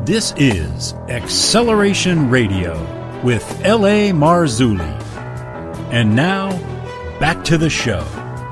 This is Acceleration Radio with L.A. Marzulli. And now, back to the show.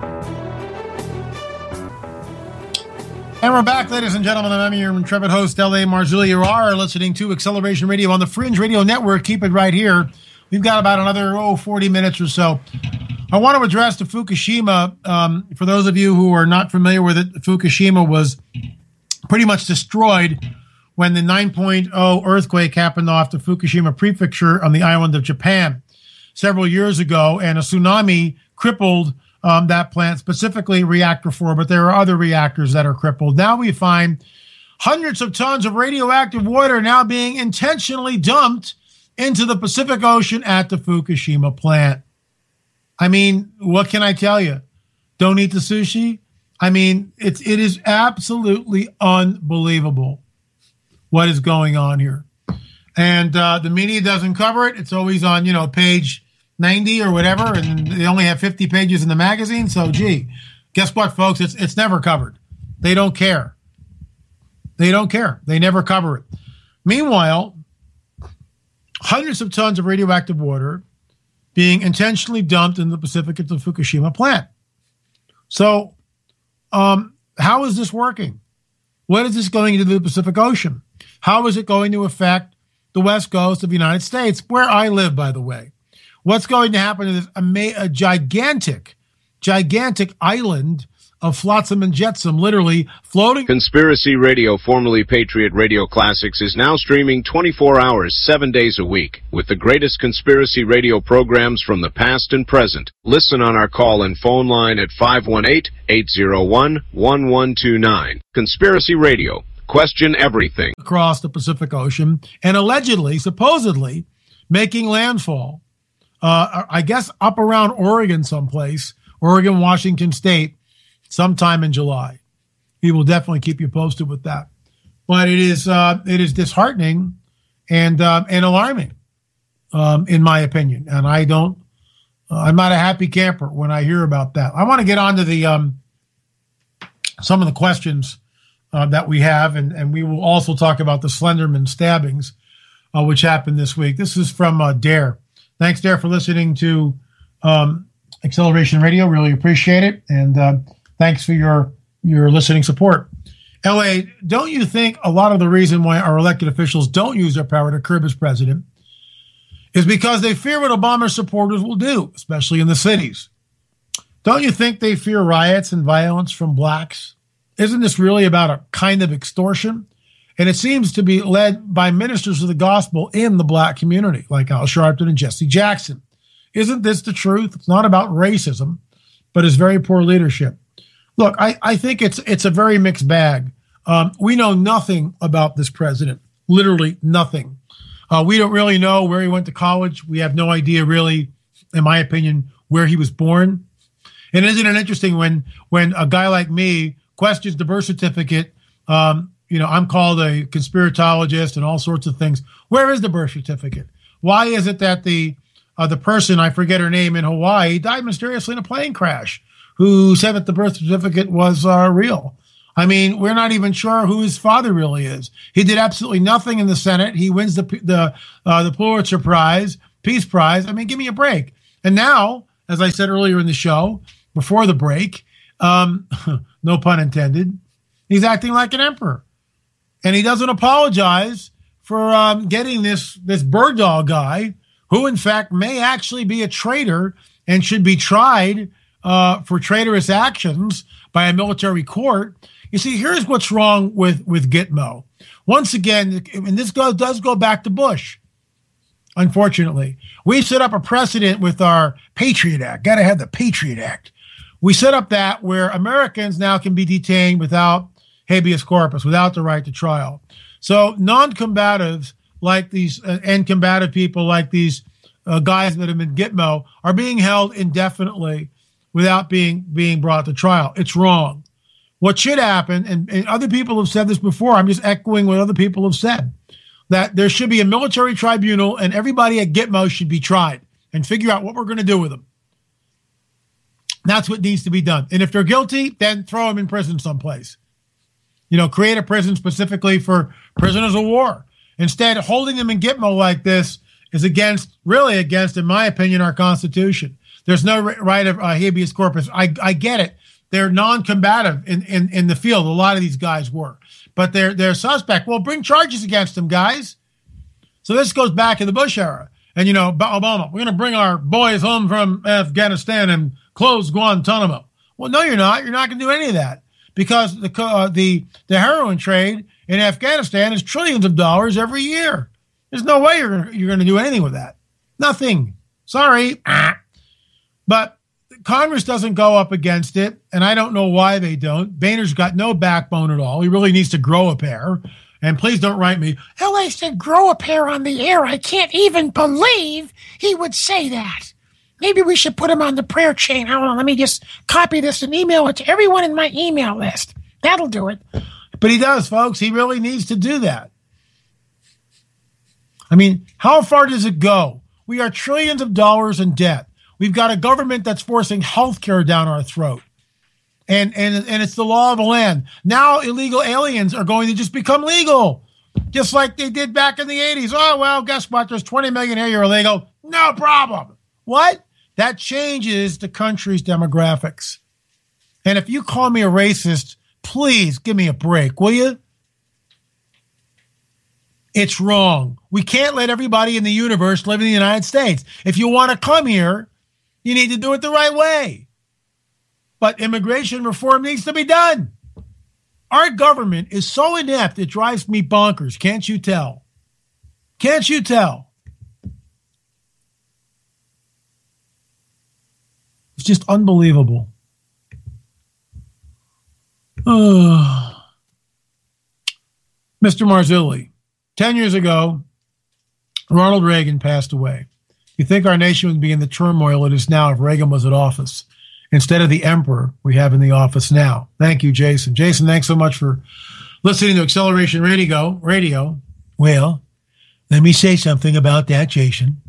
And we're back, ladies and gentlemen. I'm your intrepid host, L.A. Marzulli. You are listening to Acceleration Radio on the Fringe Radio Network. Keep it right here. We've got about another 40 minutes or so. I want to address the Fukushima. For those of you who are not familiar with it, Fukushima was pretty much destroyed when the 9.0 earthquake happened off the Fukushima prefecture on the island of Japan several years ago, and a tsunami crippled that plant, specifically reactor 4, but there are other reactors that are crippled. Now we find hundreds of tons of radioactive water now being intentionally dumped into the Pacific Ocean at the Fukushima plant. I mean, what can I tell you? Don't eat the sushi. I mean, it is absolutely unbelievable what is going on here. And the media doesn't cover it. It's always on, page 90 or whatever, and they only have 50 pages in the magazine. So, guess what, folks? It's never covered. They don't care. They don't care. They never cover it. Meanwhile, hundreds of tons of radioactive water being intentionally dumped in the Pacific at the Fukushima plant. So, how is this working? What is this going to do to the Pacific Ocean? How is it going to affect the west coast of the United States, where I live, by the way? What's going to happen to this a gigantic island of flotsam and jetsam, literally floating? Conspiracy Radio, formerly Patriot Radio Classics, is now streaming 24 hours, 7 days a week, with the greatest conspiracy radio programs from the past and present. Listen on our call and phone line at 518-801-1129. Conspiracy Radio. Question everything. Across the Pacific Ocean and allegedly, supposedly, making landfall, I guess up around Oregon someplace, Oregon, Washington State, sometime in July. We will definitely keep you posted with that. But it is disheartening and alarming, in my opinion. And I'm not a happy camper when I hear about that. I want to get on to the some of the questions that we have, and we will also talk about the Slenderman stabbings, which happened this week. This is from Dare. Thanks, Dare, for listening to Acceleration Radio. Really appreciate it, and thanks for your listening support. LA, don't you think a lot of the reason why our elected officials don't use their power to curb as president is because they fear what Obama's supporters will do, especially in the cities? Don't you think they fear riots and violence from blacks? Isn't this really about a kind of extortion? And it seems to be led by ministers of the gospel in the black community, like Al Sharpton and Jesse Jackson. Isn't this the truth? It's not about racism, but it's very poor leadership. Look, I think it's a very mixed bag. We know nothing about this president, literally nothing. We don't really know where he went to college. We have no idea, really, in my opinion, where he was born. And isn't it interesting when a guy like me questions the birth certificate? I'm called a conspiratologist and all sorts of things. Where is the birth certificate? Why is it that the person, I forget her name, in Hawaii died mysteriously in a plane crash, who said that the birth certificate was real? I mean, we're not even sure who his father really is. He did absolutely nothing in the Senate. He wins the Pulitzer Prize, Peace Prize. I mean, give me a break. And now, as I said earlier in the show, before the break, no pun intended, he's acting like an emperor. And he doesn't apologize for getting this bird dog guy, who in fact may actually be a traitor and should be tried for traitorous actions by a military court. You see, here's what's wrong with Gitmo. Once again, and this does go back to Bush, unfortunately. We set up a precedent with our Patriot Act. Got to have the Patriot Act. We set up that where Americans now can be detained without habeas corpus, without the right to trial. So non-combatives like these and combative people like these guys that have been Gitmo are being held indefinitely without being brought to trial. It's wrong. What should happen, and other people have said this before, I'm just echoing what other people have said, that there should be a military tribunal and everybody at Gitmo should be tried and figure out what we're going to do with them. That's what needs to be done. And if they're guilty, then throw them in prison someplace. Create a prison specifically for prisoners of war. Instead, holding them in Gitmo like this is really against, in my opinion, our Constitution. There's no right of habeas corpus. I get it. They're non-combative in the field. A lot of these guys were. But they're suspect. Well, bring charges against them, guys. So this goes back to the Bush era. And, Obama, we're going to bring our boys home from Afghanistan and close Guantanamo. Well, no, you're not. You're not going to do any of that because the heroin trade in Afghanistan is trillions of dollars every year. There's no way you're going to do anything with that. Nothing. Sorry. But Congress doesn't go up against it, and I don't know why they don't. Boehner's got no backbone at all. He really needs to grow a pair. And please don't write me, LA said grow a pair on the air. I can't even believe he would say that. Maybe we should put him on the prayer chain. Hold on, let me just copy this and email it to everyone in my email list. That'll do it. But he does, folks. He really needs to do that. I mean, how far does it go? We are trillions of dollars in debt. We've got a government that's forcing health care down our throat. And it's the law of the land. Now illegal aliens are going to just become legal, just like they did back in the 80s. Oh, well, guess what? There's 20 million here. You're illegal. No problem. What? That changes the country's demographics. And if you call me a racist, please give me a break, will you? It's wrong. We can't let everybody in the universe live in the United States. If you want to come here, you need to do it the right way. But immigration reform needs to be done. Our government is so inept, it drives me bonkers. Can't you tell? Can't you tell? It's just unbelievable. Mr. Marzulli, 10 years ago, Ronald Reagan passed away. You think our nation would be in the turmoil it is now if Reagan was in office, instead of the emperor we have in the office now. Thank you, Jason. Jason, thanks so much for listening to Acceleration Radio. Well, let me say something about that, Jason.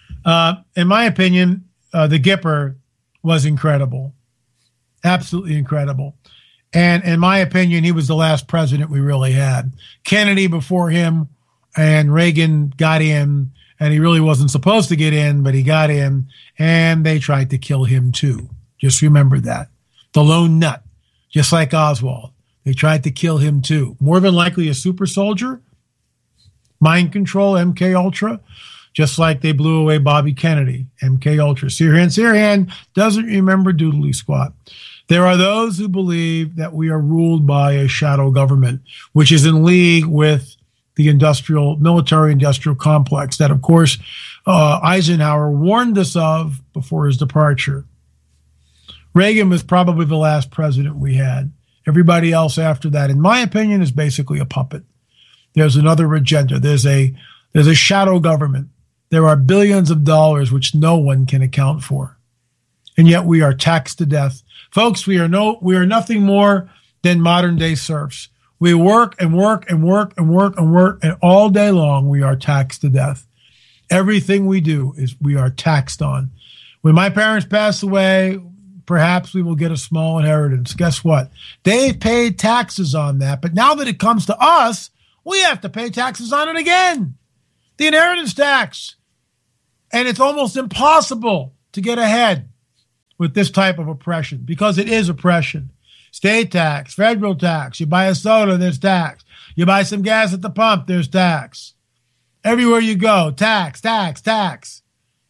In my opinion, the Gipper was incredible. Absolutely incredible. And in my opinion, he was the last president we really had. Kennedy before him, and Reagan got in, and he really wasn't supposed to get in, but he got in, and they tried to kill him too. Just remember that. The lone nut, just like Oswald. They tried to kill him too. More than likely a super soldier, mind control, MK Ultra, just like they blew away Bobby Kennedy, MK Ultra. Sirhan doesn't remember doodly squat. There are those who believe that we are ruled by a shadow government, which is in league with the military-industrial complex that, of course, Eisenhower warned us of before his departure. Reagan was probably the last president we had. Everybody else after that, in my opinion, is basically a puppet. There's another agenda. There's a shadow government. There are billions of dollars which no one can account for. And yet we are taxed to death. Folks, we are nothing more than modern day serfs. We work and work and work and work and work, and all day long we are taxed to death. Everything we do we are taxed on. When my parents pass away, perhaps we will get a small inheritance. Guess what? They've paid taxes on that, but now that it comes to us, we have to pay taxes on it again. The inheritance tax. And it's almost impossible to get ahead with this type of oppression because it is oppression. State tax, federal tax. You buy a soda, there's tax. You buy some gas at the pump, there's tax. Everywhere you go, tax, tax, tax.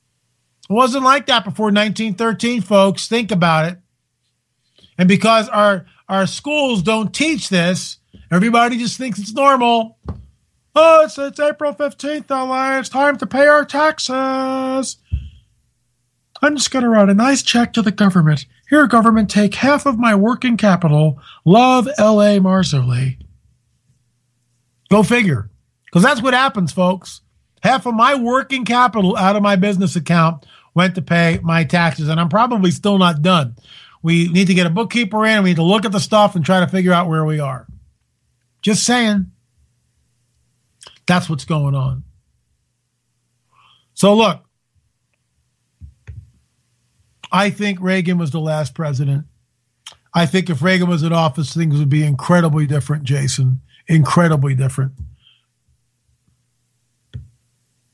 It wasn't like that before 1913, folks. Think about it. And because our schools don't teach this, everybody just thinks it's normal. Oh, it's April 15th, LA. It's time to pay our taxes. I'm just going to write a nice check to the government. Here, government, take half of my working capital. Love, L.A. Marzulli. Go figure. Because that's what happens, folks. Half of my working capital out of my business account went to pay my taxes, and I'm probably still not done. We need to get a bookkeeper in. We need to look at the stuff and try to figure out where we are. Just saying. That's what's going on. So look, I think Reagan was the last president. I think if Reagan was in office, things would be incredibly different, Jason. Incredibly different.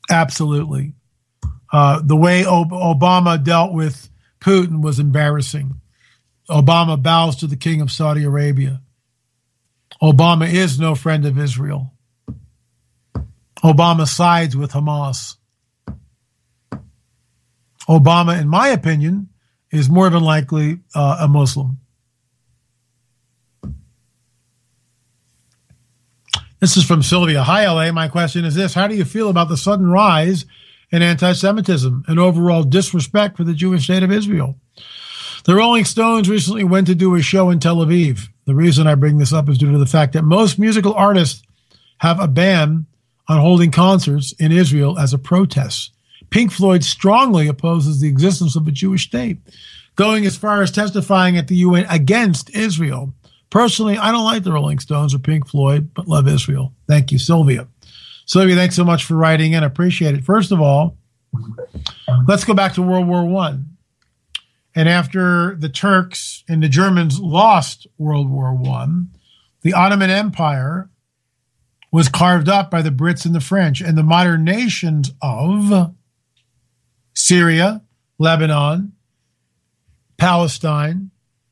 Absolutely. The way Obama dealt with Putin was embarrassing. Obama bows to the king of Saudi Arabia. Obama is no friend of Israel. Obama sides with Hamas. Obama, in my opinion, is more than likely a Muslim. This is from Sylvia. Hi, LA. My question is this. How do you feel about the sudden rise in anti-Semitism and overall disrespect for the Jewish state of Israel? The Rolling Stones recently went to do a show in Tel Aviv. The reason I bring this up is due to the fact that most musical artists have a ban on holding concerts in Israel as a protest. Pink Floyd strongly opposes the existence of a Jewish state, going as far as testifying at the UN against Israel. Personally, I don't like the Rolling Stones or Pink Floyd, but love Israel. Thank you, Sylvia. Sylvia, thanks so much for writing in. I appreciate it. First of all, let's go back to World War I. And after the Turks and the Germans lost World War I, the Ottoman Empire was carved up by the Brits and the French, and the modern nations of Syria, Lebanon, Palestine,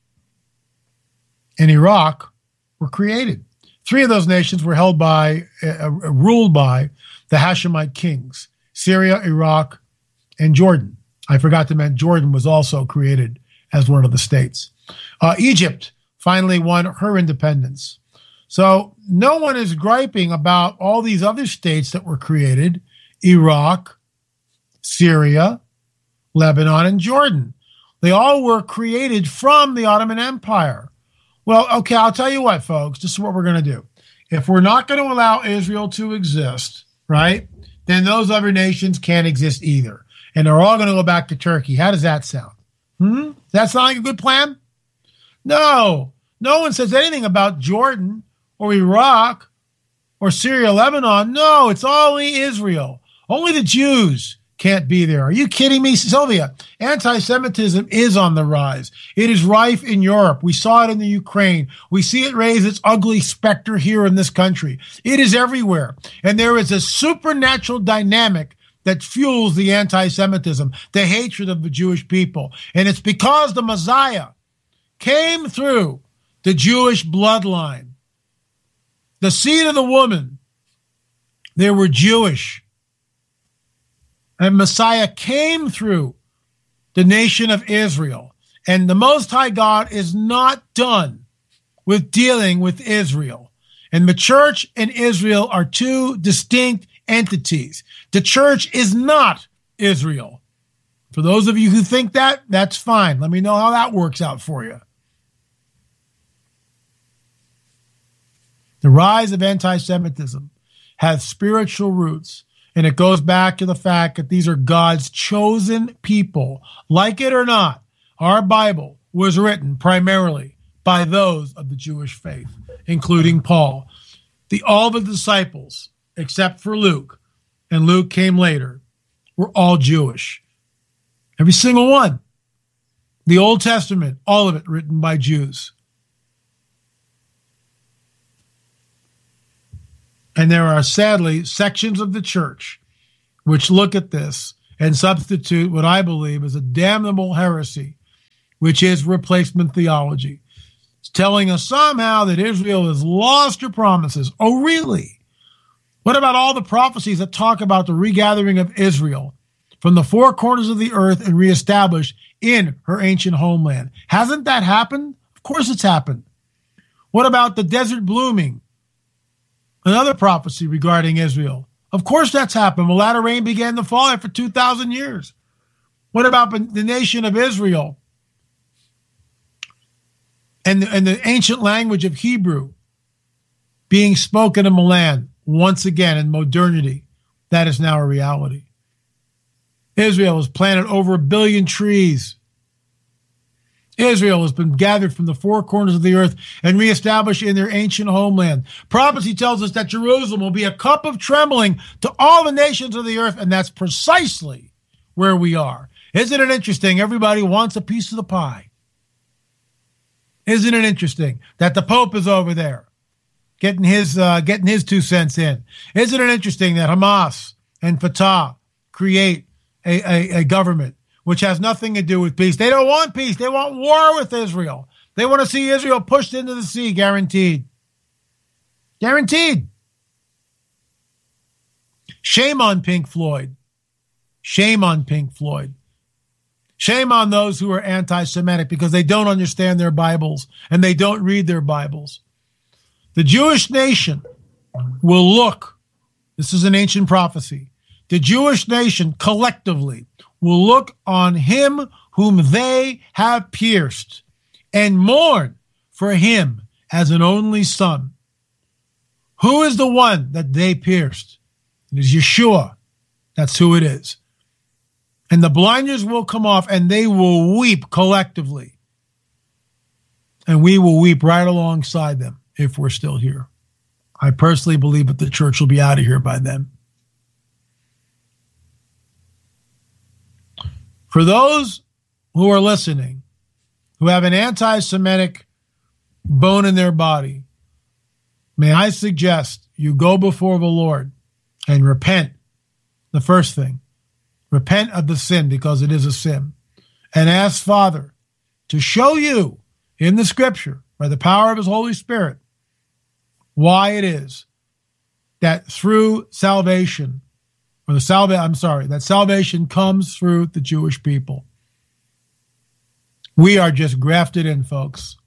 and Iraq were created. Three of those nations were ruled by the Hashemite kings: Syria, Iraq, and Jordan. I forgot to mention Jordan was also created as one of the states. Egypt finally won her independence. So no one is griping about all these other states that were created: Iraq, Syria, Lebanon, and Jordan. They all were created from the Ottoman Empire. Well, okay, I'll tell you what, folks, this is what we're going to do. If we're not going to allow Israel to exist, right, then those other nations can't exist either. And they're all going to go back to Turkey. How does that sound? Does that sound like a good plan? No. No one says anything about Jordan or Iraq or Syria, Lebanon. No, it's only Israel. Only the Jews can't be there. Are you kidding me? Sylvia, anti-Semitism is on the rise. It is rife in Europe. We saw it in the Ukraine. We see it raise its ugly specter here in this country. It is everywhere. And there is a supernatural dynamic that fuels the anti-Semitism, the hatred of the Jewish people. And it's because the Messiah came through the Jewish bloodline. The seed of the woman, they were Jewish. And Messiah came through the nation of Israel. And the Most High God is not done with dealing with Israel. And the church and Israel are two distinct entities. The church is not Israel. For those of you who think that, that's fine. Let me know how that works out for you. The rise of anti-Semitism has spiritual roots, and it goes back to the fact that these are God's chosen people. Like it or not, our Bible was written primarily by those of the Jewish faith, including Paul. All the disciples, except for Luke, and Luke came later, were all Jewish. Every single one. The Old Testament, all of it written by Jews. And there are, sadly, sections of the church which look at this and substitute what I believe is a damnable heresy, which is replacement theology. It's telling us somehow that Israel has lost her promises. Oh, really? What about all the prophecies that talk about the regathering of Israel from the four corners of the earth and reestablished in her ancient homeland? Hasn't that happened? Of course it's happened. What about the desert blooming? Another prophecy regarding Israel. Of course that's happened. The latter rain began to fall after 2,000 years. What about the nation of Israel and the ancient language of Hebrew being spoken in the land once again in modernity? That is now a reality. Israel has planted over 1 billion trees. Israel has been gathered from the four corners of the earth and reestablished in their ancient homeland. Prophecy tells us that Jerusalem will be a cup of trembling to all the nations of the earth, and that's precisely where we are. Isn't it interesting? Everybody wants a piece of the pie. Isn't it interesting that the Pope is over there getting his 2 cents in? Isn't it interesting that Hamas and Fatah create a government which has nothing to do with peace. They don't want peace. They want war with Israel. They want to see Israel pushed into the sea, guaranteed. Guaranteed. Shame on Pink Floyd. Shame on Pink Floyd. Shame on those who are anti-Semitic because they don't understand their Bibles and they don't read their Bibles. The Jewish nation will look, this is an ancient prophecy, the Jewish nation collectively will look on him whom they have pierced and mourn for him as an only son. Who is the one that they pierced? It is Yeshua. That's who it is. And the blinders will come off and they will weep collectively. And we will weep right alongside them if we're still here. I personally believe that the church will be out of here by then. For those who are listening, who have an anti-Semitic bone in their body, may I suggest you go before the Lord and repent. The first thing, repent of the sin because it is a sin. And ask Father to show you in the scripture by the power of his Holy Spirit why it is that through salvation, that salvation comes through the Jewish people. We are just grafted in, folks.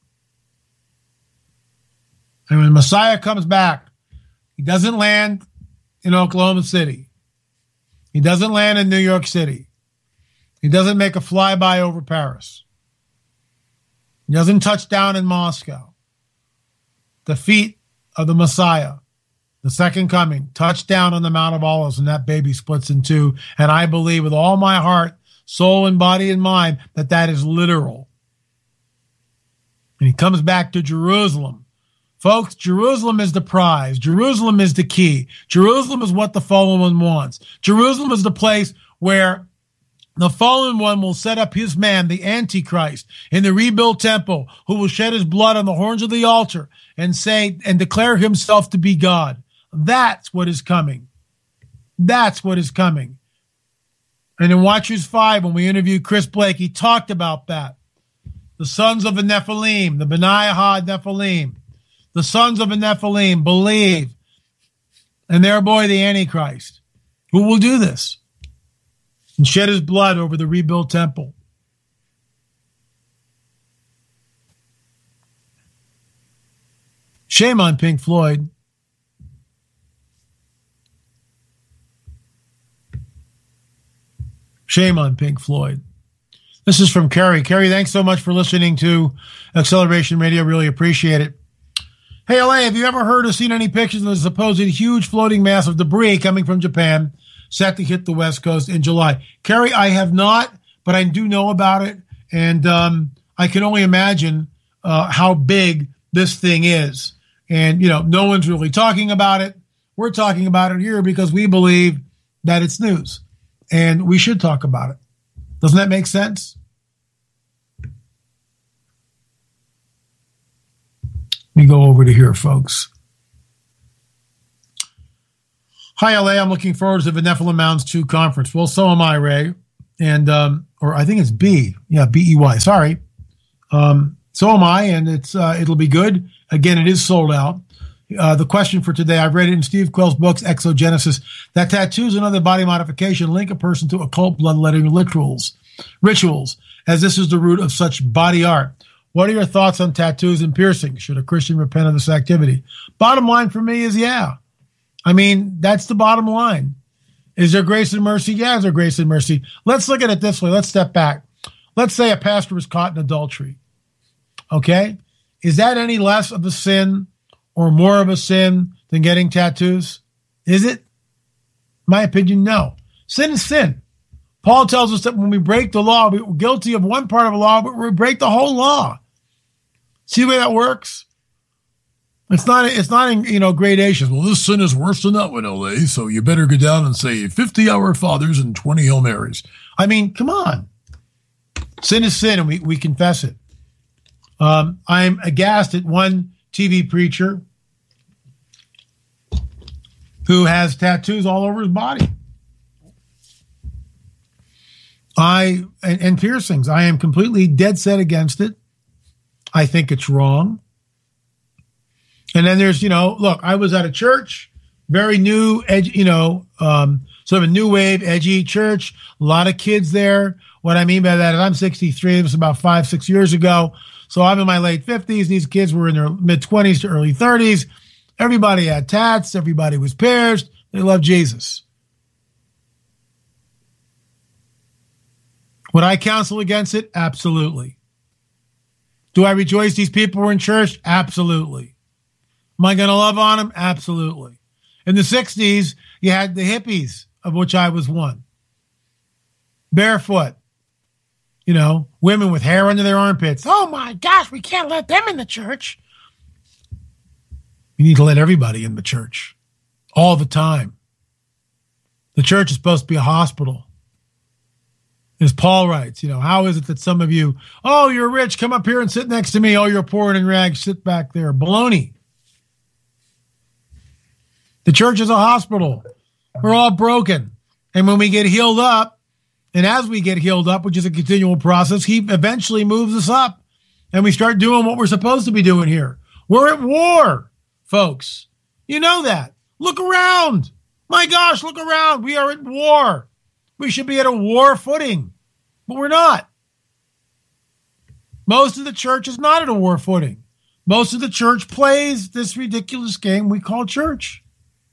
And when Messiah comes back, he doesn't land in Oklahoma City. He doesn't land in New York City. He doesn't make a flyby over Paris. He doesn't touch down in Moscow. The feet of the Messiah, the second coming, touch down on the Mount of Olives, and that baby splits in two. And I believe with all my heart, soul, and body and mind that that is literal. And he comes back to Jerusalem. Folks, Jerusalem is the prize. Jerusalem is the key. Jerusalem is what the fallen one wants. Jerusalem is the place where the fallen one will set up his man, the Antichrist, in the rebuilt temple, who will shed his blood on the horns of the altar and say and declare himself to be God. That's what is coming. That's what is coming. And in Watchers 5, when we interviewed Chris Blake, he talked about that. The sons of the Nephilim, the B'nai Ha Nephilim, the sons of the Nephilim believe in their boy, the Antichrist, who will do this and shed his blood over the rebuilt temple. Shame on Pink Floyd. Shame on Pink Floyd. This is from Kerry. Kerry, thanks so much for listening to Acceleration Radio. Really appreciate it. Hey, LA, have you ever heard or seen any pictures of the supposed huge floating mass of debris coming from Japan set to hit the West Coast in July? Kerry, I have not, but I do know about it. And I can only imagine how big this thing is. And, you know, no one's really talking about it. We're talking about it here because we believe that it's news. And we should talk about it. Doesn't that make sense? Let me go over to here, folks. Hi, LA. I'm looking forward to the Nephilim Mounds 2 conference. Well, so am I, Ray. And, or I think it's B. Yeah, B-E-Y. Sorry. So am I, and it'll be good. Again, it is sold out. The question for today, I've read it in Steve Quayle's books, Exogenesis, that tattoos and other body modification link a person to occult bloodletting rituals, as this is the root of such body art. What are your thoughts on tattoos and piercing? Should a Christian repent of this activity? Bottom line for me is yeah. I mean, that's the bottom line. Is there grace and mercy? Yeah, is there grace and mercy? Let's look at it this way. Let's step back. Let's say a pastor was caught in adultery. Okay? Is that any less of a sin or more of a sin than getting tattoos? Is it? My opinion, no. Sin is sin. Paul tells us that when we break the law, we're guilty of one part of the law, but we break the whole law. See the way that works? It's not in, gradations. Well, this sin is worse than that one, LA, so you better go down and say 50 Our Fathers and 20 Hail Marys. I mean, come on. Sin is sin, and we confess it. I'm aghast at one TV preacher who has tattoos all over his body. And piercings. I am completely dead set against it. I think it's wrong. And then there's, look, I was at a church, very new, sort of a new wave, edgy church, a lot of kids there. What I mean by that is I'm 63. It was about 5-6 years ago. So I'm in my late 50s. These kids were in their mid-20s to early 30s. Everybody had tats. Everybody was pierced. They loved Jesus. Would I counsel against it? Absolutely. Do I rejoice these people were in church? Absolutely. Am I going to love on them? Absolutely. In the 60s, you had the hippies, of which I was one. Barefoot. Women with hair under their armpits. Oh my gosh, we can't let them in the church. You need to let everybody in the church all the time. The church is supposed to be a hospital. As Paul writes, how is it that some of you, oh, you're rich, come up here and sit next to me. Oh, you're poor and in rags, sit back there. Baloney. The church is a hospital. We're all broken. And when we get healed up, and as we get healed up, which is a continual process, he eventually moves us up. And we start doing what we're supposed to be doing here. We're at war, folks. You know that. Look around. My gosh, look around. We are at war. We should be at a war footing, but we're not. Most of the church is not at a war footing. Most of the church plays this ridiculous game we call church.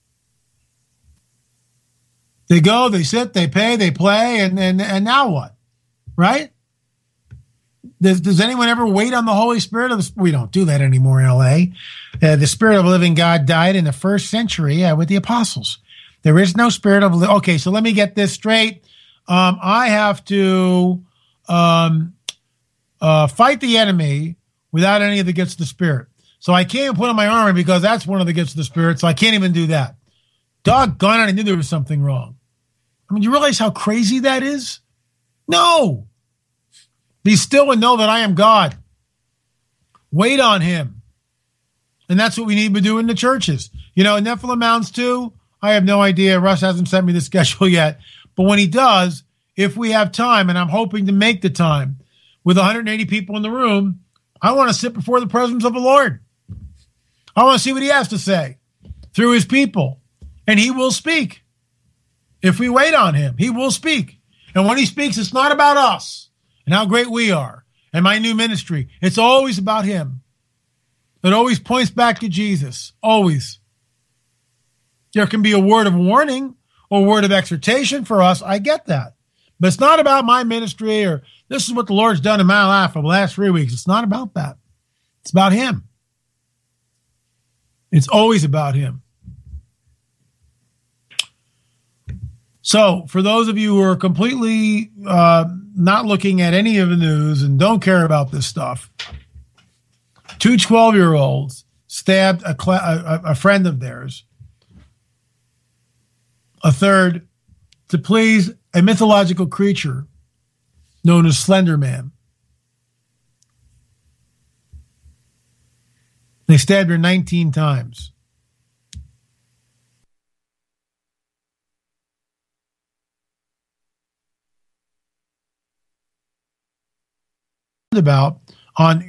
They go, they sit, they pay, they play, and now what? Right? Does anyone ever wait on the Holy Spirit? We don't do that anymore in L.A. The Spirit of the living God died in the first century with the apostles. There is no spirit of... Okay, so let me get this straight. I have to fight the enemy without any of the gifts of the Spirit. So I can't even put on my armor because that's one of the gifts of the Spirit, so I can't even do that. Doggone it, I knew there was something wrong. I mean, you realize how crazy that is? No. Be still and know that I am God. Wait on him. And that's what we need to do in the churches. Nephilim Mounds 2, I have no idea. Russ hasn't sent me the schedule yet. But when he does, if we have time, and I'm hoping to make the time, with 180 people in the room, I want to sit before the presence of the Lord. I want to see what he has to say through his people. And he will speak. If we wait on him, he will speak. And when he speaks, it's not about us and how great we are and my new ministry. It's always about him. It always points back to Jesus. Always. There can be a word of warning or a word of exhortation for us. I get that. But it's not about my ministry or this is what the Lord's done in my life for the last 3 weeks. It's not about that. It's about him. It's always about him. So for those of you who are completely not looking at any of the news and don't care about this stuff, 2 12-year-olds stabbed a friend of theirs, a third to please a mythological creature known as Slender Man. They stabbed her 19 times. About on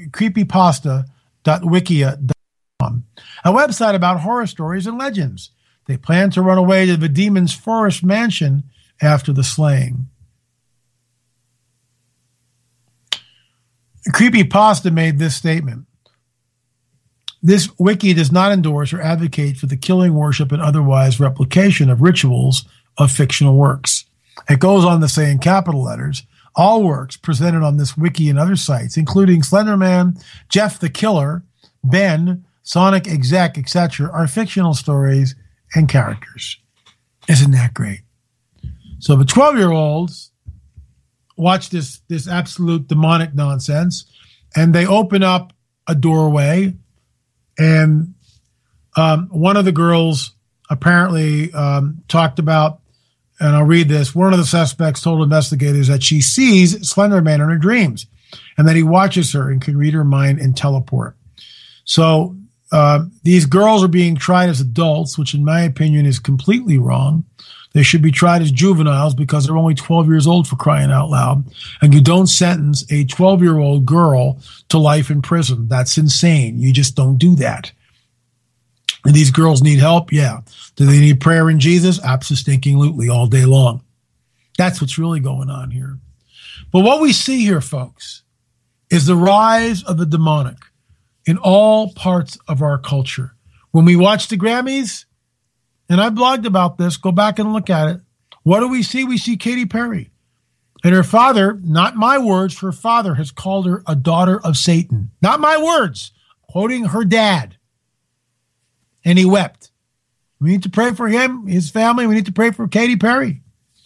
creepypasta.wikia.com, a website about horror stories and legends. They plan to run away to the demon's forest mansion after the slaying. Creepypasta made this statement. This wiki does not endorse or advocate for the killing, worship, and otherwise replication of rituals of fictional works. It goes on to say in capital letters, all works presented on this wiki and other sites, including Slenderman, Jeff the Killer, Ben, Sonic Exec, etc., are fictional stories and characters. Isn't that great? So the 12-year-olds watch this absolute demonic nonsense, and they open up a doorway, and one of the girls apparently talked about, and I'll read this, one of the suspects told investigators that she sees Slender Man in her dreams, and that he watches her and can read her mind and teleport. So These girls are being tried as adults, which in my opinion is completely wrong. They should be tried as juveniles because they're only 12 years old, for crying out loud. And you don't sentence a 12-year-old girl to life in prison. That's insane. You just don't do that. And these girls need help? Yeah. Do they need prayer in Jesus? Absolutely, all day long. That's what's really going on here. But what we see here, folks, is the rise of the demonic in all parts of our culture. When we watch the Grammys, and I blogged about this, go back and look at it. What do we see? We see Katy Perry. And her father, not my words, her father has called her a daughter of Satan. Not my words, quoting her dad. And he wept. We need to pray for him, his family. We need to pray for Katy Perry.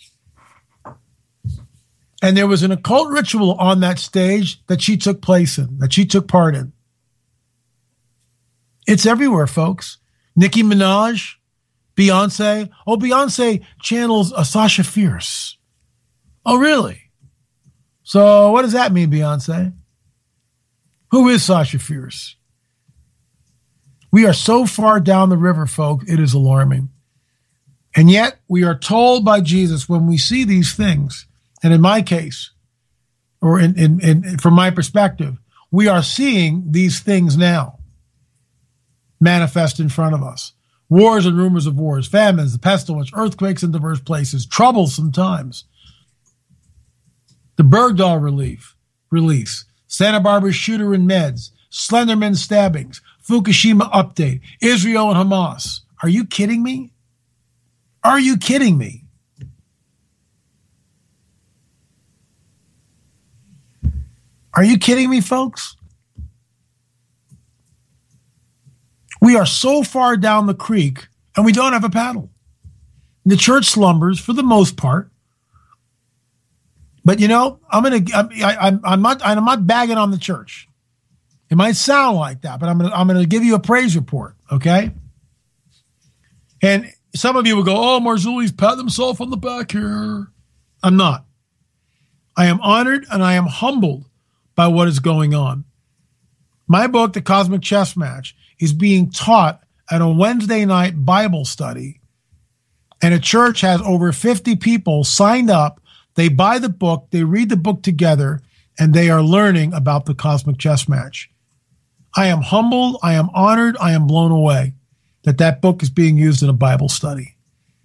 And there was an occult ritual on that stage that she took place in, that she took part in. It's everywhere, folks. Nicki Minaj, Beyonce. Oh, Beyonce channels Sasha Fierce. Oh, really? So what does that mean, Beyonce? Who is Sasha Fierce? We are so far down the river, folks, it is alarming. And yet we are told by Jesus when we see these things, and in my case, or from my perspective, we are seeing these things now manifest in front of us. Wars and rumors of wars, famines, pestilence, earthquakes in diverse places, troublesome times. The Bergdahl release, Santa Barbara shooter and meds, Slenderman stabbings, Fukushima update, Israel and Hamas. Are you kidding me? Are you kidding me? Are you kidding me, folks? We are so far down the creek and we don't have a paddle. The church slumbers for the most part. But you know, I'm not bagging on the church. It might sound like that, but I'm gonna give you a praise report, okay? And some of you will go, "Oh, Marzulli's patting himself on the back here." I'm not. I am honored and I am humbled by what is going on. My book, The Cosmic Chess Match, is being taught at a Wednesday night Bible study, and a church has over 50 people signed up. They buy the book, they read the book together, and they are learning about the Cosmic Chess Match. I am humbled, I am honored, I am blown away that book is being used in a Bible study.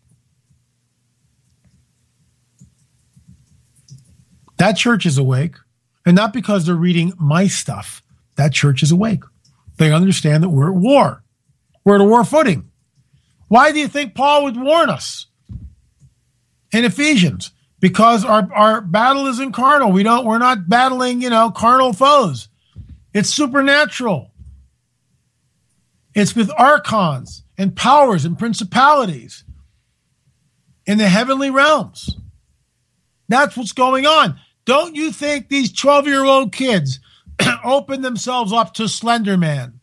That church is awake, and not because they're reading my stuff. That church is awake. They understand that we're at war. We're at a war footing. Why do you think Paul would warn us in Ephesians? Because our battle isn't carnal. We're not battling, carnal foes. It's supernatural. It's with archons and powers and principalities in the heavenly realms. That's what's going on. Don't you think these 12-year-old kids open themselves up to Slender Man?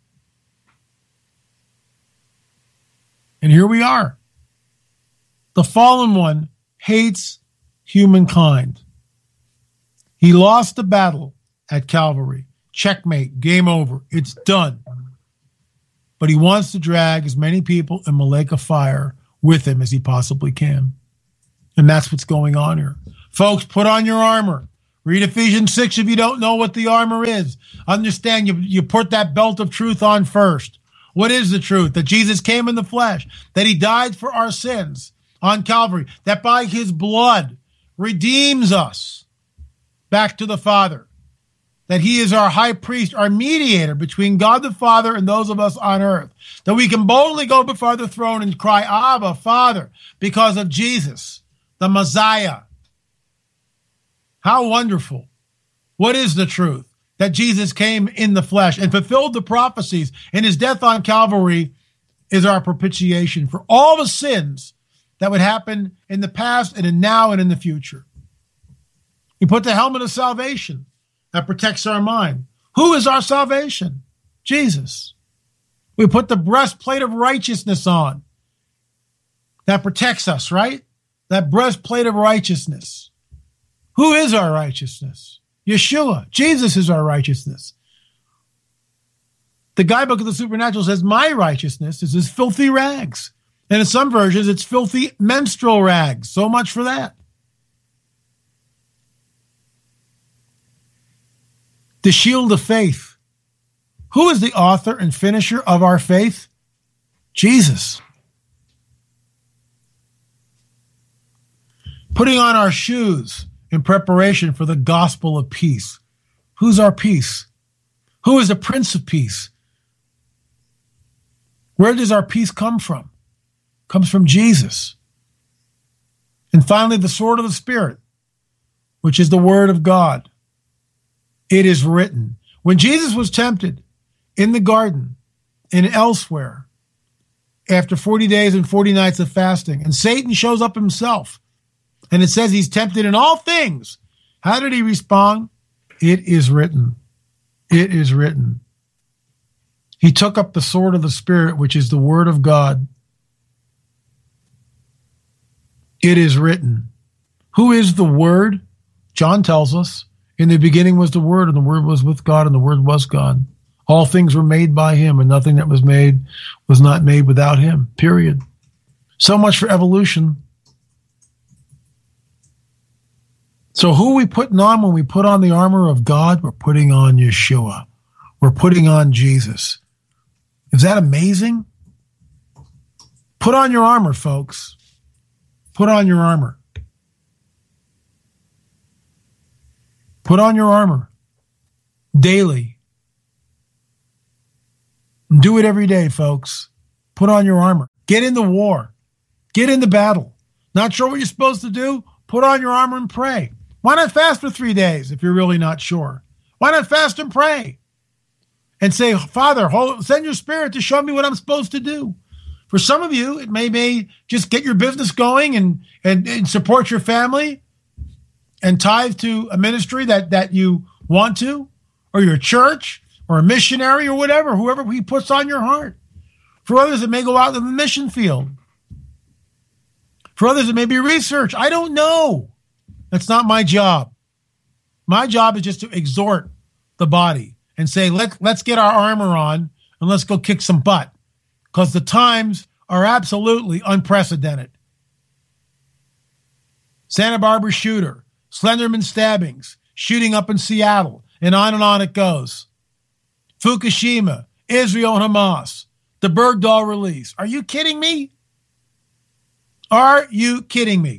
And here we are. The fallen one hates humankind. He lost the battle at Calvary. Checkmate, game over. It's done. But he wants to drag as many people in the lake of fire with him as he possibly can. And that's what's going on here. Folks, put on your armor. Read Ephesians 6 if you don't know what the armor is. Understand you put that belt of truth on first. What is the truth? That Jesus came in the flesh, that he died for our sins on Calvary, that by his blood redeems us back to the Father, that he is our high priest, our mediator between God the Father and those of us on earth, that we can boldly go before the throne and cry, Abba, Father, because of Jesus, the Messiah. How wonderful. What is the truth? That Jesus came in the flesh and fulfilled the prophecies, and his death on Calvary is our propitiation for all the sins that would happen in the past and in now and in the future. He put the helmet of salvation that protects our mind. Who is our salvation? Jesus. We put the breastplate of righteousness on that protects us, right? That breastplate of righteousness. Who is our righteousness? Yeshua. Jesus is our righteousness. The guidebook of the supernatural says my righteousness is as filthy rags. And in some versions, it's filthy menstrual rags. So much for that. The shield of faith. Who is the author and finisher of our faith? Jesus. Putting on our shoes in preparation for the gospel of peace. Who's our peace? Who is the Prince of Peace? Where does our peace come from? It comes from Jesus. And finally, the sword of the Spirit, which is the word of God. It is written. When Jesus was tempted in the garden and elsewhere, after 40 days and 40 nights of fasting, and Satan shows up himself, and it says he's tempted in all things. How did he respond? It is written. It is written. He took up the sword of the Spirit, which is the word of God. It is written. Who is the Word? John tells us, in the beginning was the Word, and the Word was with God, and the Word was God. All things were made by him, and nothing that was made was not made without him, period. So much for evolution. So who are we putting on when we put on the armor of God? We're putting on Yeshua. We're putting on Jesus. Is that amazing? Put on your armor, folks. Put on your armor. Put on your armor daily. Do it every day, folks. Put on your armor. Get in the war. Get in the battle. Not sure what you're supposed to do? Put on your armor and pray. Why not fast for 3 days if you're really not sure? Why not fast and pray? And say, Father, send your Spirit to show me what I'm supposed to do. For some of you, it may just get your business going and support your family and tithe to a ministry that you want to, or your church, or a missionary, or whatever, whoever he puts on your heart. For others, it may go out in the mission field. For others, it may be research. I don't know. That's not my job. My job is just to exhort the body and say, let's get our armor on and let's go kick some butt, because the times are absolutely unprecedented. Santa Barbara shooter, Slenderman stabbings, shooting up in Seattle, and on it goes. Fukushima, Israel and Hamas, the Bergdahl release. Are you kidding me? Are you kidding me?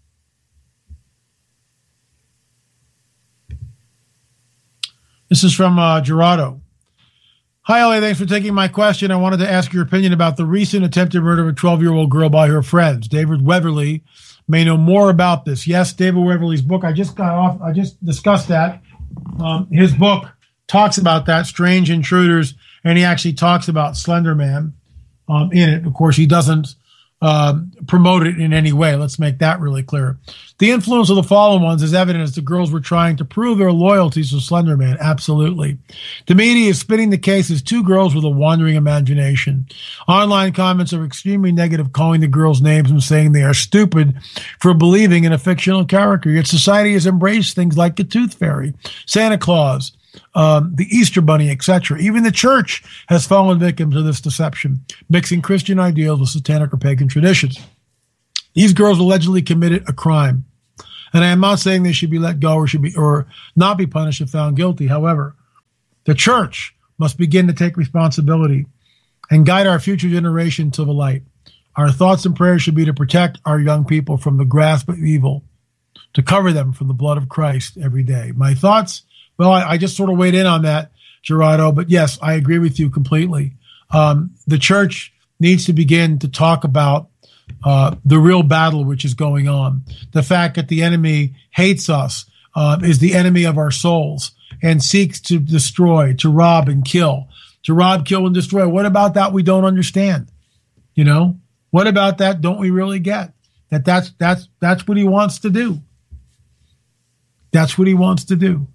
This is from Gerardo. Hi, LA. Thanks for taking my question. I wanted to ask your opinion about the recent attempted murder of a 12-year-old girl by her friends. David Weatherly may know more about this. Yes, David Weatherly's book. I just discussed that. His book talks about that, Strange Intruders, and he actually talks about Slender Man in it. Of course, he doesn't promote it in any way. Let's make that really clear. The influence of the fallen ones is evident as the girls were trying to prove their loyalties to Slender Man. Absolutely. The media is spinning the case as two girls with a wandering imagination. Online comments are extremely negative, calling the girls names and saying they are stupid for believing in a fictional character. Yet society has embraced things like the Tooth Fairy, Santa Claus, the Easter Bunny, etc. Even the church has fallen victim to this deception, mixing Christian ideals with satanic or pagan traditions. These girls allegedly committed a crime, and I am not saying they should be let go or not be punished if found guilty. However, the church must begin to take responsibility and guide our future generation to the light. Our thoughts and prayers should be to protect our young people from the grasp of evil, to cover them from the blood of Christ every day. My thoughts. Well, I just sort of weighed in on that, Gerardo, but yes, I agree with you completely. The church needs to begin to talk about the real battle which is going on. The fact that the enemy hates us, is the enemy of our souls, and seeks to destroy, to rob and kill, to rob, kill, and destroy. What about that we don't understand? You know, what about that don't we really get? That's what he wants to do. That's what he wants to do.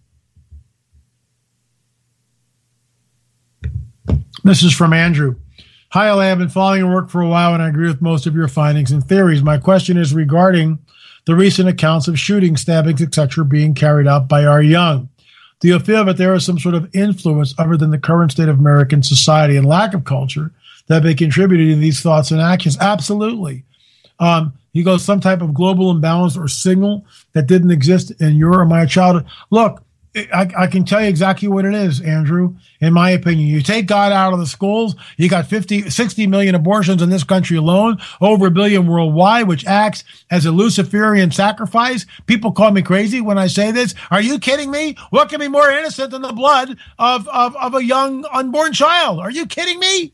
This is from Andrew. Hi, LA. I've been following your work for a while, and I agree with most of your findings and theories. My question is regarding the recent accounts of shootings, stabbings, etc. being carried out by our young. Do you feel that there is some sort of influence other than the current state of American society and lack of culture that may contribute to these thoughts and actions? Absolutely. He goes, some type of global imbalance or signal that didn't exist in your or my childhood. Look, I can tell you exactly what it is, Andrew, in my opinion. You take God out of the schools, you got 60 million abortions in this country alone, over 1 billion worldwide, which acts as a Luciferian sacrifice. People call me crazy when I say this. Are you kidding me? What can be more innocent than the blood of a young unborn child? Are you kidding me?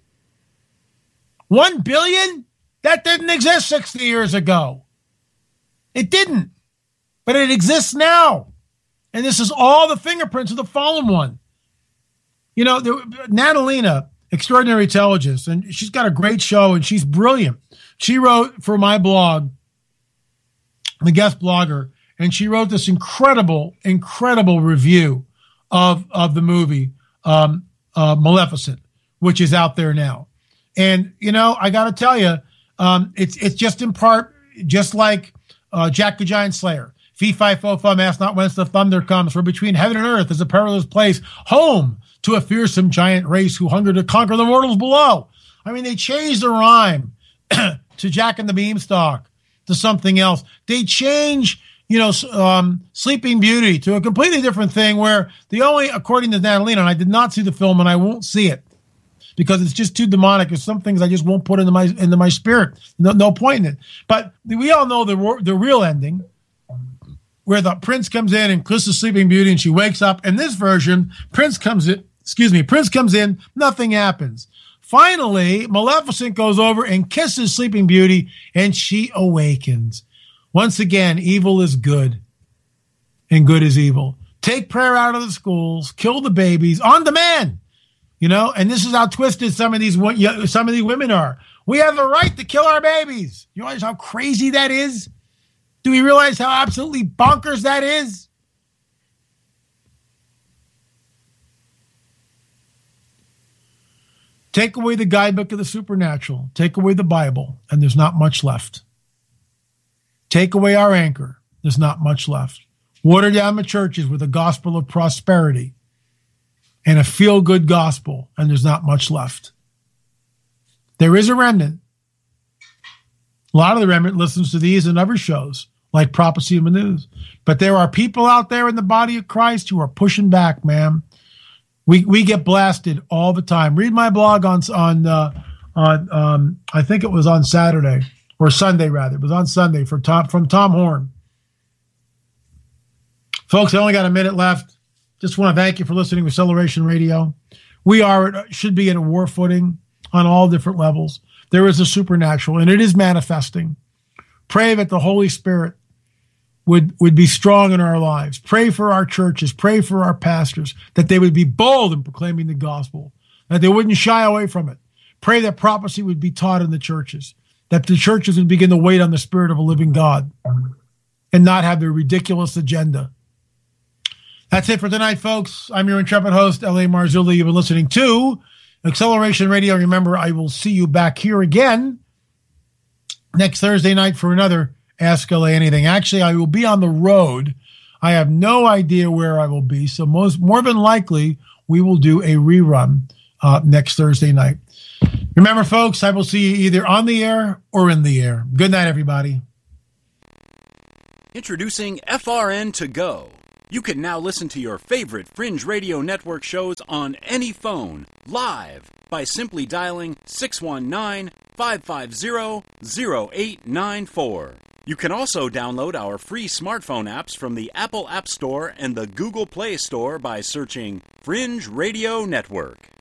1 billion? That didn't exist 60 years ago. It didn't, but it exists now. And this is all the fingerprints of the fallen one. You know, Natalina, Extraordinary Intelligence, and she's got a great show, and she's brilliant. She wrote for my blog, the guest blogger, and she wrote this incredible review of the movie Maleficent, which is out there now. And, you know, I got to tell you, it's just in part, just like Jack the Giant Slayer. Fee, fi, fo, fum, ask not whence the thunder comes, for between heaven and earth is a perilous place, home to a fearsome giant race who hunger to conquer the mortals below. I mean, they changed the rhyme to Jack and the Beanstalk to something else. They change, you know, Sleeping Beauty to a completely different thing where the only, according to Natalina, and I did not see the film and I won't see it because it's just too demonic. There's some things I just won't put into my spirit. No point in it. But we all know the real ending, where the prince comes in and kisses Sleeping Beauty and she wakes up. In this version, Prince comes in, nothing happens. Finally, Maleficent goes over and kisses Sleeping Beauty and she awakens. Once again, evil is good and good is evil. Take prayer out of the schools, kill the babies on demand, you know, and this is how twisted some of these women are. We have the right to kill our babies. You realize how crazy that is? Do we realize how absolutely bonkers that is? Take away the guidebook of the supernatural. Take away the Bible, and there's not much left. Take away our anchor. There's not much left. Water down the churches with a gospel of prosperity and a feel-good gospel, and there's not much left. There is a remnant. A lot of the remnant listens to these and other shows, like Prophecy in the News. But there are people out there in the body of Christ who are pushing back, man. We get blasted all the time. Read my blog on I think it was on Saturday or Sunday rather. It was on Sunday from Tom Horn. Folks, I only got a minute left. Just want to thank you for listening to Acceleration Radio. We should be in a war footing on all different levels. There is a supernatural, and it is manifesting. Pray that the Holy Spirit would be strong in our lives. Pray for our churches. Pray for our pastors, that they would be bold in proclaiming the gospel, that they wouldn't shy away from it. Pray that prophecy would be taught in the churches, that the churches would begin to wait on the Spirit of a living God and not have their ridiculous agenda. That's it for tonight, folks. I'm your intrepid host, L.A. Marzulli. You've been listening to Acceleration Radio. Remember, I will see you back here again next Thursday night for another Ask LA Anything. Actually, I will be on the road. I have no idea where I will be, so more than likely, we will do a rerun next Thursday night. Remember, folks, I will see you either on the air or in the air. Good night, everybody. Introducing FRN To Go. You can now listen to your favorite Fringe Radio Network shows on any phone, live, by simply dialing 619-550-0894. You can also download our free smartphone apps from the Apple App Store and the Google Play Store by searching Fringe Radio Network.